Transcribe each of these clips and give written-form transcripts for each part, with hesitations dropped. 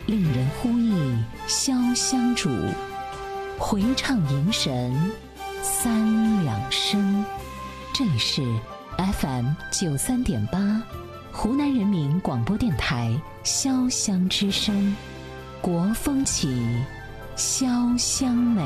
令人呼忆潇湘主，回唱迎神三两声。这里是 FM93.8 湖南人民广播电台潇湘之声，国风起，潇湘美。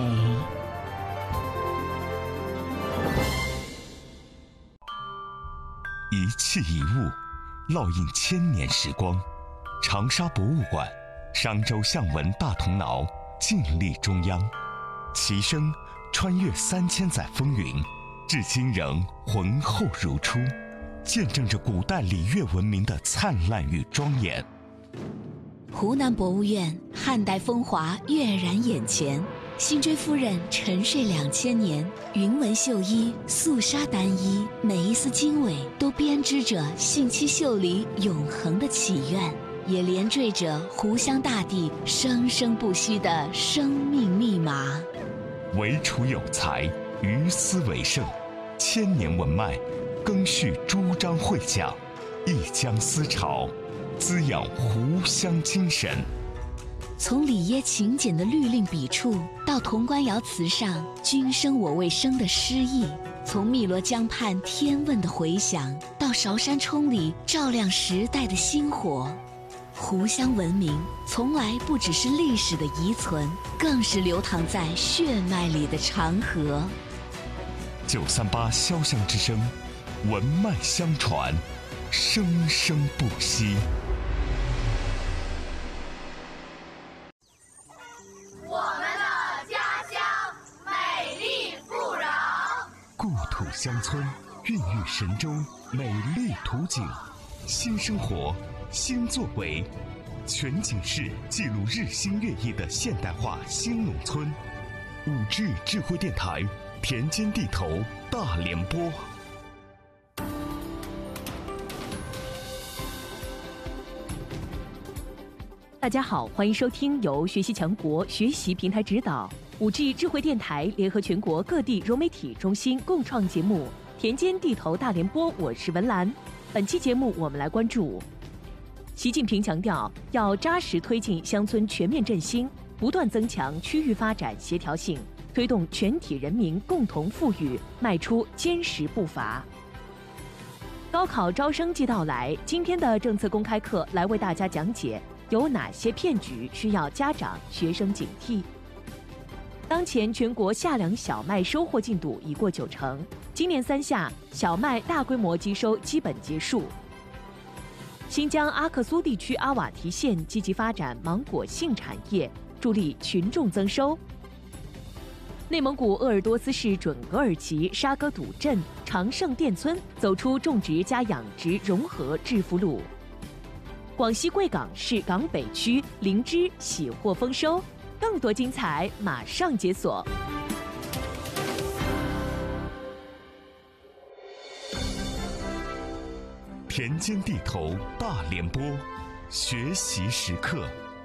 一器一物，烙印千年时光。长沙博物馆、商周象纹大铜挠尽力中央，其声穿越3000载风云，至今仍浑厚如初，见证着古代礼乐文明的灿烂与庄严。 湖南博物院汉代风华跃然眼前，辛追夫人沉睡2000年，云纹绣衣，素纱单衣，每一丝经纬都编织着信息秀里永恒的祈愿，也连缀着湖湘大地生生不息的生命密码。 惟楚有才，于斯为盛，千年文脉，更续朱张会讲，一江思潮，滋养湖湘精神。 从里耶勤俭的律令笔触，到潼关窑瓷上君生我未生的诗意；从汨罗江畔天问的回响，到韶山冲里照亮时代的星火。湖湘文明从来不只是历史的遗存，更是流淌在血脉里的长河。 938潇湘之声，文脉相传，生生不息。 我们的家乡美丽富饶， 故土乡村孕育神州美丽图景，新生活，新作为，全景式记录日新月异的现代化新农村。5G 智慧电台，田间地头大联播。 大家好，欢迎收听由学习强国学习平台指导5G 智慧电台联合全国各地融媒体中心共创节目《田间地头大联播》，我是文兰。本期节目我们来关注：习近平强调要扎实推进乡村全面振兴，不断增强区域发展协调性，推动全体人民共同富裕迈出坚实步伐。高考招生季到来，今天的政策公开课来为大家讲解有哪些骗局需要家长、学生警惕。当前全国夏粮小麦收获进度已过90%，今年3夏小麦大规模机收基本结束。新疆阿克苏地区阿瓦提县积极发展芒果杏产业，助力群众增收。内蒙古鄂尔多斯市准噶尔旗沙格堵镇长盛店村走出种植加养殖融合致富路。广西贵港市港北区灵芝喜获丰收，更多精彩马上解锁。 田间地头大联播，学习时刻。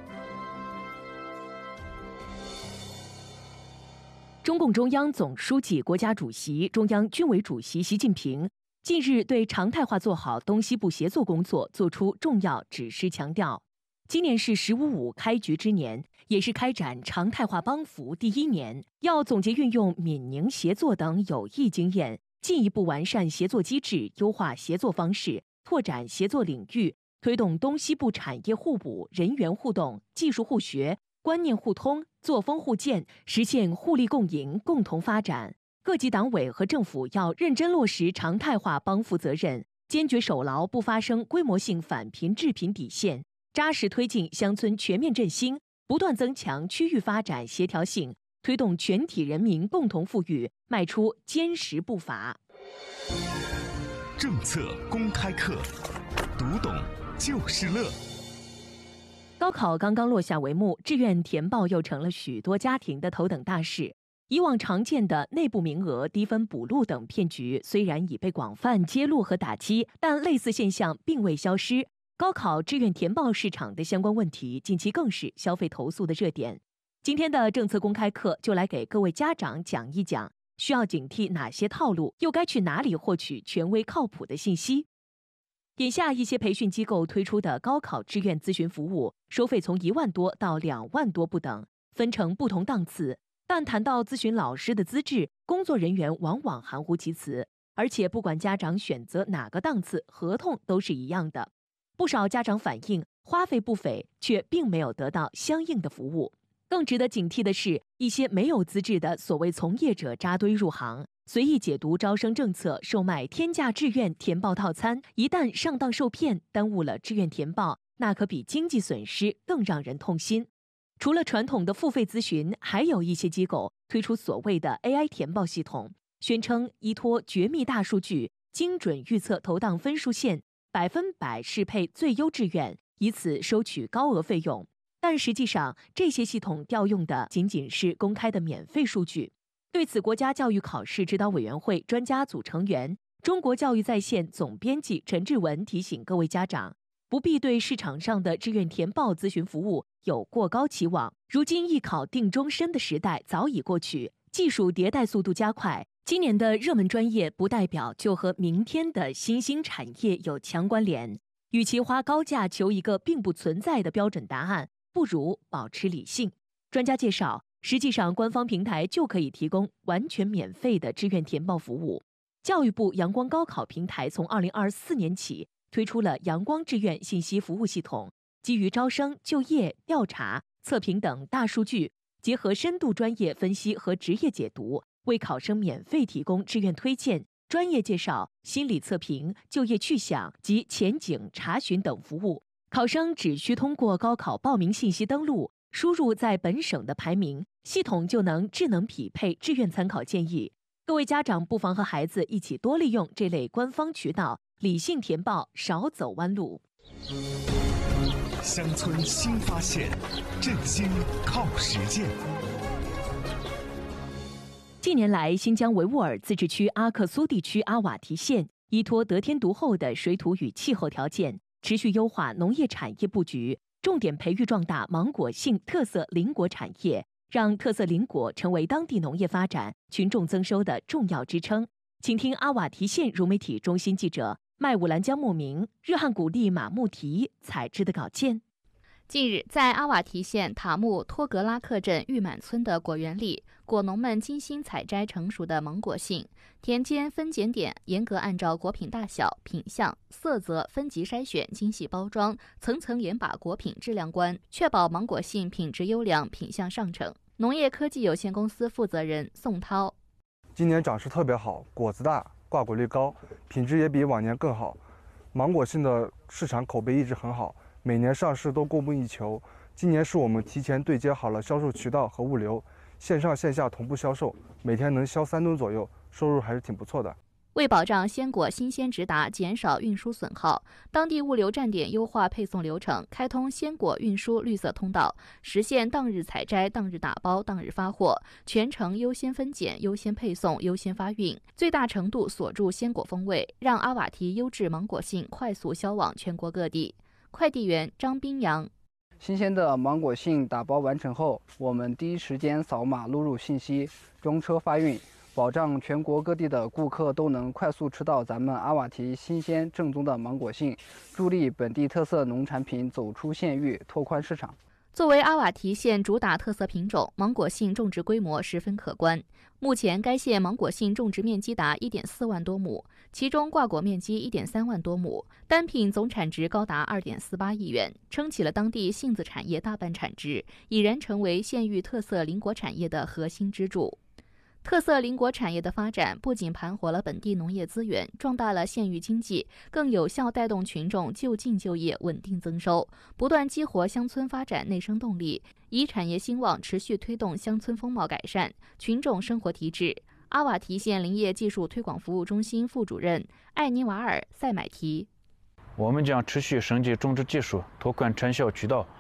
中共中央总书记、国家主席、中央军委主席习近平近日对常态化做好东西部协作工作作出重要指示，强调，今年是“15+5”开局之年，也是开展常态化帮扶第1年，要总结运用闽宁协作等有益经验，进一步完善协作机制，优化协作方式，拓展协作领域，推动东西部产业互补、人员互动、技术互学、观念互通、作风互鉴，实现互利共赢、共同发展。各级党委和政府要认真落实常态化帮扶责任，坚决守牢不发生规模性返贫致贫底线，扎实推进乡村全面振兴，不断增强区域发展协调性，推动全体人民共同富裕迈出坚实步伐。 政策公开课，读懂就是乐。 高考刚刚落下帷幕，志愿填报又成了许多家庭的头等大事。以往常见的内部名额、低分补录等骗局虽然已被广泛揭露和打击，但类似现象并未消失。高考志愿填报市场的相关问题，近期更是消费投诉的热点。今天的政策公开课就来给各位家长讲一讲，需要警惕哪些套路，又该去哪里获取权威靠谱的信息。 眼下一些培训机构推出的高考志愿咨询服务，收费从1万多到2万多不等，分成不同档次。但谈到咨询老师的资质，工作人员往往含糊其辞，而且不管家长选择哪个档次，合同都是一样的。不少家长反映，花费不菲，却并没有得到相应的服务。更值得警惕的是，一些没有资质的所谓从业者扎堆入行，随意解读招生政策，售卖天价志愿填报套餐，一旦上当受骗，耽误了志愿填报，那可比经济损失更让人痛心。除了传统的付费咨询，还有一些机构推出所谓的 AI 填报系统，宣称依托绝密大数据，精准预测投档分数线，100%适配最优志愿，以此收取高额费用。但实际上，这些系统调用的仅仅是公开的免费数据。对此，国家教育考试指导委员会专家组成员、中国教育在线总编辑陈志文提醒各位家长，不必对市场上的志愿填报咨询服务有过高期望。如今一考定终身的时代早已过去，技术迭代速度加快，今年的热门专业不代表就和明天的新兴产业有强关联。与其花高价求一个并不存在的标准答案，不如保持理性。专家介绍，实际上官方平台就可以提供完全免费的志愿填报服务。教育部阳光高考平台从2024年起推出了阳光志愿信息服务系统，基于招生、就业、调查、测评等大数据，结合深度专业分析和职业解读，为考生免费提供志愿推荐、专业介绍、心理测评、就业去向及前景查询等服务。考生只需通过高考报名信息登录，输入在本省的排名，系统就能智能匹配志愿参考建议。各位家长不妨和孩子一起多利用这类官方渠道，理性填报，少走弯路。 乡村新发现，振兴靠实践。 近年来，新疆维吾尔自治区阿克苏地区阿瓦提县依托得天独厚的水土与气候条件，持续优化农业产业布局，重点培育壮大芒果性特色林果产业，让特色林果成为当地农业发展、群众增收的重要支撑。请听阿瓦提县融媒体中心记者麦武兰江牧民、热汉古丽马木提采制的稿件。 近日，在阿瓦提县塔木托格拉克镇玉满村的果园里，果农们精心采摘成熟的芒果杏，田间分拣点严格按照果品大小、品相、色泽分级筛选，精细包装，层层严把果品质量关，确保芒果杏品质优良、品相上乘。农业科技有限公司负责人宋涛： 今年长势特别好，果子大，挂果率高，品质也比往年更好。芒果杏的市场口碑一直很好，每年上市都供不应求。今年是我们提前对接好了销售渠道和物流，线上线下同步销售，每天能销3吨左右，收入还是挺不错的。 为保障鲜果新鲜直达，减少运输损耗，当地物流站点优化配送流程，开通鲜果运输绿色通道，实现当日采摘、当日打包、当日发货，全程优先分拣、优先配送、优先发运，最大程度锁住鲜果风味，让阿瓦提优质芒果杏快速销往全国各地。快递员张斌阳： 新鲜的芒果杏打包完成后，我们第一时间扫码录入信息，装车发运，保障全国各地的顾客都能快速吃到咱们阿瓦提新鲜正宗的芒果杏，助力本地特色农产品走出县域，拓宽市场。 作为阿瓦提县主打特色品种，芒果杏种植规模十分可观。目前，该县芒果杏种植面积达 1.4 万多亩，其中挂果面积 1.3 万多亩，单品总产值高达 2.48 亿元，撑起了当地杏子产业大半产值，已然成为县域特色林果产业的核心支柱。特色林果产业的发展不仅盘活了本地农业资源，壮大了县域经济，更有效带动群众就近就业、稳定增收，不断激活乡村发展内生动力，以产业兴旺持续推动乡村风貌改善、群众生活提质。阿瓦提县林业技术推广服务中心副主任艾尼瓦尔·塞买提： 我们将持续升级种植技术，拓宽产销渠道，